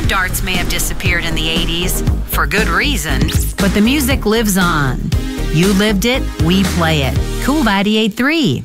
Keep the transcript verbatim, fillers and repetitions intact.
Darts may have disappeared in the eighties, for good reason, but the music lives on. You lived it, we play it. Cool ninety-eight point three.